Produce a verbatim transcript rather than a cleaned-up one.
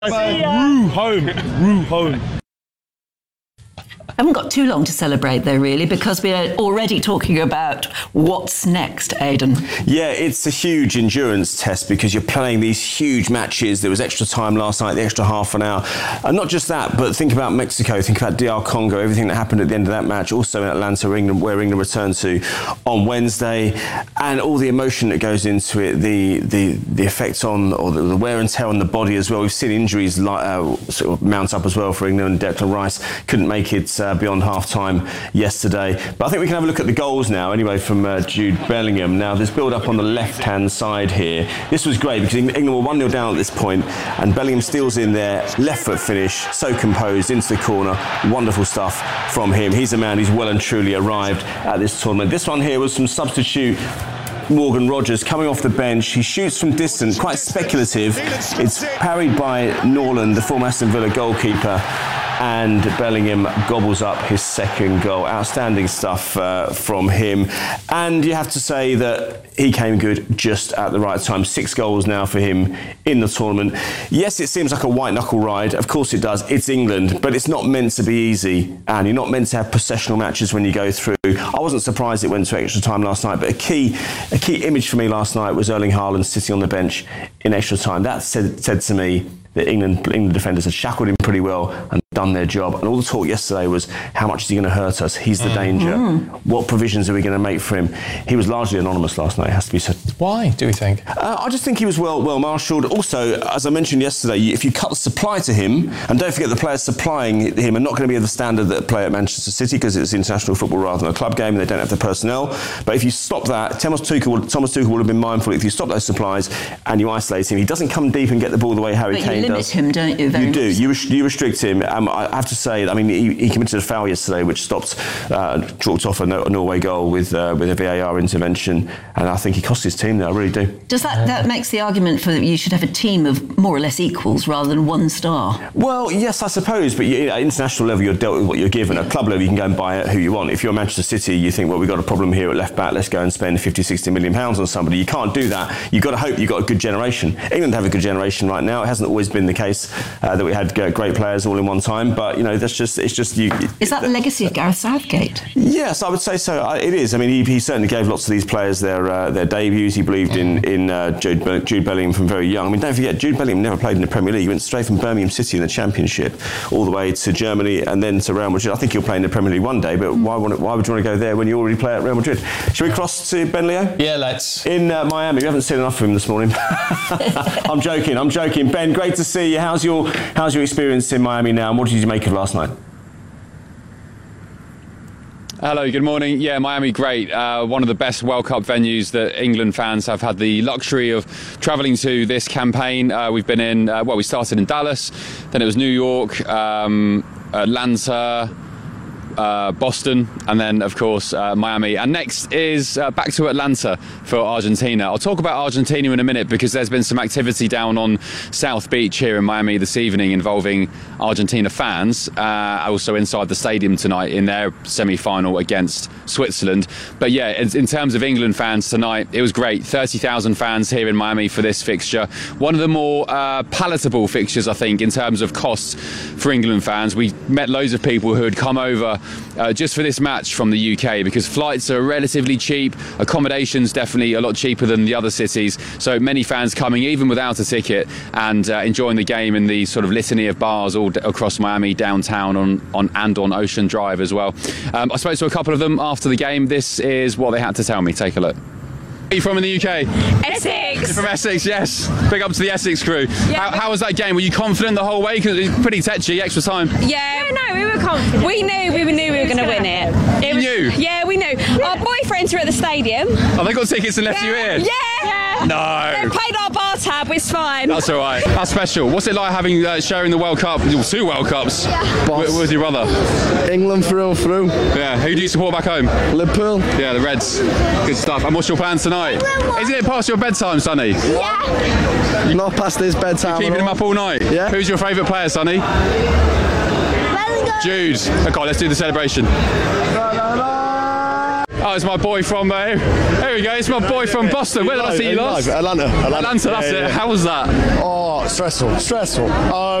Roo home, roo home. I haven't got too long to celebrate though, really, because we're already talking about what's next, Aidan. Yeah, it's a huge endurance test because you're playing these huge matches. There was extra time last night, the extra half an hour. And not just that, but think about Mexico, think about D R Congo, everything that happened at the end of that match, also in Atlanta, England, where England returned to on Wednesday, and all the emotion that goes into it, the the, the effect on, or the, the wear and tear on the body as well. We've seen injuries like, uh, sort of mount up as well for England. Declan Rice couldn't make it uh, beyond half-time yesterday. But I think we can have a look at the goals now, anyway, from uh, Jude Bellingham. Now, there's build-up on the left-hand side here. This was great because England were one nil down at this point, and Bellingham steals in there, left-foot finish, so composed, into the corner. Wonderful stuff from him. He's a man who's well and truly arrived at this tournament. This one here was some substitute Morgan Rogers coming off the bench. He shoots from distance, quite speculative. It's parried by Norland, the former Aston Villa goalkeeper, and Bellingham gobbles up his second goal. Outstanding stuff uh, from him. And you have to say that he came good just at the right time. Six goals now for him in the tournament. Yes, it seems like a white-knuckle ride. Of course it does. It's England, but it's not meant to be easy. And you're not meant to have possessional matches when you go through. I wasn't surprised it went to extra time last night, but a key a key image for me last night was Erling Haaland sitting on the bench in extra time. That said, said to me that England, England defenders had shackled him pretty well and done their job. And all the talk yesterday was, how much is he going to hurt us? He's the mm. danger. Mm. What provisions are we going to make for him? He was largely anonymous last night, it has to be said. Why, do we think? Uh, I just think he was well well marshalled. Also, as I mentioned yesterday, if you cut the supply to him, and don't forget the players supplying him are not going to be of the standard that play at Manchester City because it's international football rather than a club game and they don't have the personnel. But if you stop that, Thomas Tuchel would, Thomas Tuchel would have been mindful if you stop those supplies and you isolate him. He doesn't come deep and get the ball the way Harry but Kane does. You limit him, don't you? Very you do. much. You, res- you restrict him. Um, I have to say, I mean, he, he committed a foul yesterday which stopped, uh, chalked off a, no- a Norway goal with uh, with a V A R intervention, and I think he cost his team there. I really do. Does that that makes the argument for that you should have a team of more or less equals rather than one star? Well, yes, I suppose, but you, at international level, you're dealt with what you're given. At club level, you can go and buy it who you want. If you're Manchester City, you think, well, we've got a problem here at left back. Let's go and spend fifty, sixty million pounds on somebody. You can't do that. You've got to hope you've got a good generation. England have a good generation right now. It hasn't always been the case uh, that we had great players all in one time, but you know, that's just it's just you. Is that the legacy of Gareth Southgate? Yes, I would say so. It is. I mean, he, he certainly gave lots of these players their uh, their debuts. He believed in in uh, Jude, Jude Bellingham from very young. I mean, don't forget, Jude Bellingham never played in the Premier League. He went straight from Birmingham City in the Championship all the way to Germany and then to Real Madrid. I think he'll play in the Premier League one day, but why want why would you want to go there when you already play at Real Madrid? Shall we cross to Ben Leo? Yeah, let's. In uh, Miami. We haven't seen enough of him this morning. I'm joking. I'm joking. Ben, great to see you. How's your how's your experience in Miami now, and what did you make of last night? Hello, good morning. Yeah, Miami, great. Uh, one of the best World Cup venues that England fans have had the luxury of travelling to this campaign. Uh, we've been in, uh, well, we started in Dallas, then it was New York, um, Atlanta, Uh, Boston, and then of course uh, Miami, and next is uh, back to Atlanta for Argentina. I'll talk about Argentina in a minute because there's been some activity down on South Beach here in Miami this evening involving Argentina fans, uh, also inside the stadium tonight in their semi-final against Switzerland. But yeah, in, in terms of England fans tonight, it was great. thirty thousand fans here in Miami for this fixture. One of the more uh, palatable fixtures, I think, in terms of costs for England fans. We met loads of people who had come over Uh, just for this match from the U K because flights are relatively cheap, accommodations definitely a lot cheaper than the other cities, so many fans coming even without a ticket and uh, enjoying the game in the sort of litany of bars all d- across Miami, downtown on, on and on Ocean Drive as well. Um, I spoke to a couple of them after the game. This is what they had to tell me. Take a look. Where are you from in the U K? Essex. You're from Essex, yes. Big up to the Essex crew. Yeah, how, how was that game? Were you confident the whole way? Because it was pretty tetchy, extra time. Yeah, no, we were confident. We knew we knew we were going to win it. it you was, knew? Yeah, we knew. Our boyfriends were at the stadium. Oh, they got tickets and left yeah. you here? Yeah. yeah. No. They paid our bar tab, it's fine. That's all right. That's special. What's it like having uh, sharing the World Cup, two World Cups, yeah. with, with your brother? England through and through. Yeah. Who do you support back home? Liverpool. Yeah, the Reds. Good stuff. And what's your plans tonight? Isn't it past your bedtime, Sonny? Yeah. Not past his bedtime. Keeping him up all night? Yeah. Who's your favourite player, Sonny? Jude. Okay, let's do the celebration. Oh, it's my boy from. Uh, here we go. It's my boy from Boston. Where did I see you last? Atlanta. Atlanta. That's Yeah, it. yeah. How was that? Oh, stressful, stressful. Um,